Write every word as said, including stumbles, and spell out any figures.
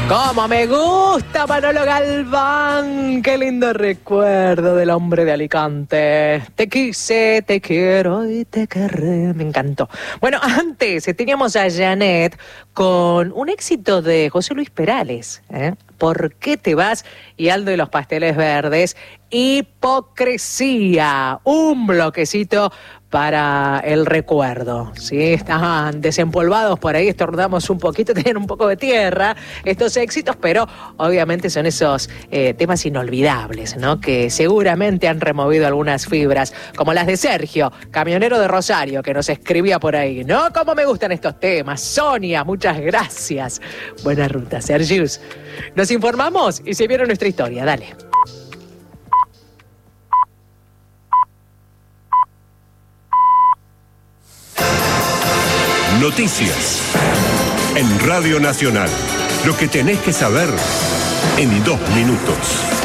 ¡Cómo me gusta Manolo Galván! ¡Qué lindo recuerdo del hombre de Alicante! Te quise, te quiero y te querré. Me encantó. Bueno, antes teníamos a Janet con un éxito de José Luis Perales, ¿eh? ¿Por qué te vas? Y Aldo y los Pasteles Verdes. Hipocresía. Un bloquecito para el recuerdo, ¿sí? Estaban desempolvados por ahí, estornudamos un poquito, tenían un poco de tierra estos éxitos, pero obviamente son esos eh, temas inolvidables, ¿no? Que seguramente han removido algunas fibras, como las de Sergio, camionero de Rosario, que nos escribía por ahí, ¿no? ¿Cómo me gustan estos temas? Sonia, muchas gracias. Buena ruta, Sergius. Nos informamos y se viene nuestra historia, dale. Noticias en Radio Nacional. Lo que tenés que saber en dos minutos.